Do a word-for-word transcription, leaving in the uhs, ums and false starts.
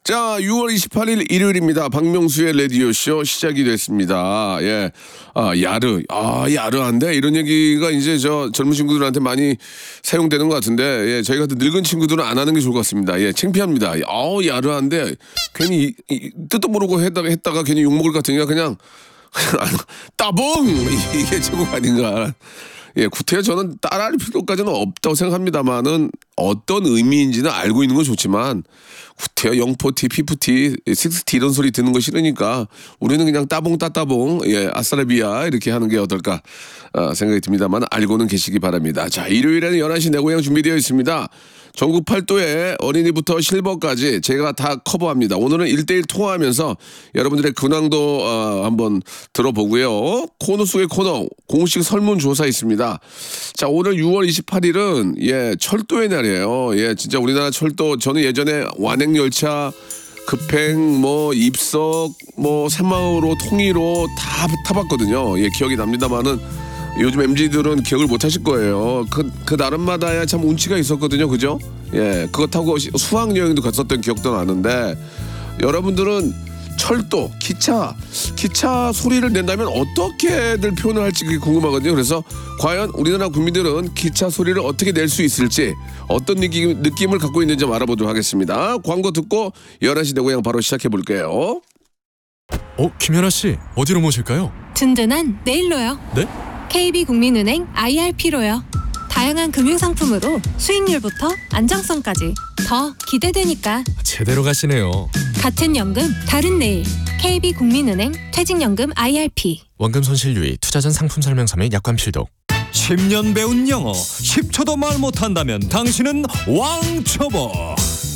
자, 유월 이십팔일 일요일입니다. 박명수의 라디오쇼 시작이 됐습니다. 예. 아, 야르. 아, 야르한데? 이런 얘기가 이제 저 젊은 친구들한테 많이 사용되는 것 같은데, 예. 저희 같은 늙은 친구들은 안 하는 게 좋을 것 같습니다. 예. 창피합니다. 아우, 야르한데, 괜히 이, 이, 뜻도 모르고 했다가, 했다가 괜히 욕먹을 것 같으니까 그냥, 따봉! 이게 최고가 아닌가. 예, 구태여 저는 따라할 필요까지는 없다고 생각합니다만은 어떤 의미인지는 알고 있는 건 좋지만 구태여 영포티, 피프티, 식스티 이런 소리 듣는 거 싫으니까 우리는 그냥 따봉 따따봉 예, 아싸라비아 이렇게 하는 게 어떨까 어, 생각이 듭니다만 알고는 계시기 바랍니다. 자, 일요일에는 열한 시 내 고향 준비되어 있습니다. 전국 팔도에 어린이부터 실버까지 제가 다 커버합니다. 오늘은 일 대일 통화하면서 여러분들의 근황도 어, 한번 들어보고요. 코너 속의 코너 공식 설문조사 있습니다. 자, 오늘 유월 이십팔일은 예 철도의 날이에요. 예, 진짜 우리나라 철도 저는 예전에 완행열차 급행 뭐 입석 뭐 새마을호 통일호 다 타봤거든요. 예, 기억이 납니다만은 요즘 엠지들은 기억을 못 하실 거예요. 그, 그 나름마다야 참 운치가 있었거든요. 그죠? 예. 그거 타고 시- 수학여행도 갔었던 기억도 나는데, 여러분들은 철도, 기차, 기차 소리를 낸다면 어떻게들 표현을 할지 그게 궁금하거든요. 그래서 과연 우리나라 국민들은 기차 소리를 어떻게 낼 수 있을지, 어떤 느낌, 느낌을 갖고 있는지 좀 알아보도록 하겠습니다. 광고 듣고 열한 시 내 고향 바로 시작해 볼게요. 어, 김연아 씨, 어디로 모실까요? 든든한 내일로요. 네? 케이비국민은행 아이알피로요. 다양한 금융상품으로 수익률부터 안정성까지 더 기대되니까. 제대로 가시네요. 같은 연금 다른 내일. 케이비국민은행 퇴직연금 아이알피. 원금 손실 유의, 투자 전 상품 설명서 및 약관 필독. 십 년 배운 영어 십 초도 말 못한다면 당신은 왕초보.